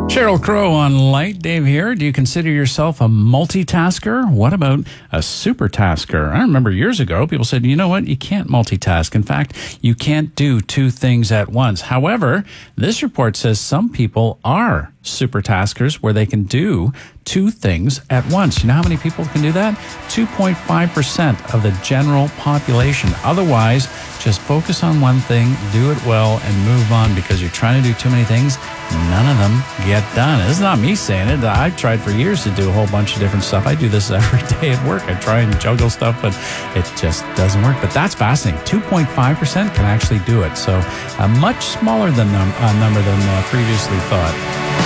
Sheryl Crow on Light. Dave here. Do you consider yourself a multitasker? What about a supertasker? I remember years ago, people said, you know what? You can't multitask. In fact, you can't do two things at once. However, this report says some people are supertaskers where they can do two things at once. You know how many people can do that? 2.5% of the general population. Otherwise, just focus on one thing, do it well, and move on, because you're trying to do too many things. None of them get done. It's not me saying it. I've tried for years to do a whole bunch of different stuff. I do this every day at work. I try and juggle stuff, but it just doesn't work. But that's fascinating. 2.5% can actually do it. So a much smaller than number than previously thought.